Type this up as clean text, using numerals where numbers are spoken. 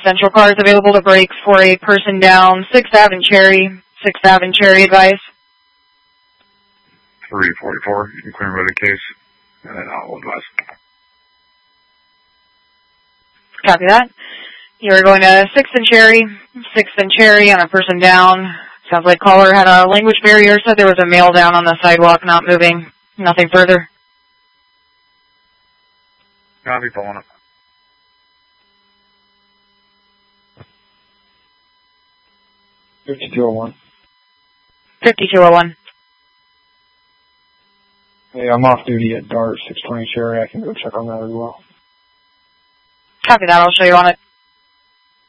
Central cars available to brake for a person down 6th Ave and Cherry. 6th Ave and Cherry advice. 344, you can clear by the case, and then I'll advise. Copy that. You're going to 6th and Cherry. 6th and Cherry on a person down. Sounds like caller had a language barrier, said there was a male down on the sidewalk not moving. Nothing further. Copy, pulling up. $5201. 5201. Hey, I'm off duty at DART 620 Cherry. I can go check on that as well. Copy that. I'll show you on it.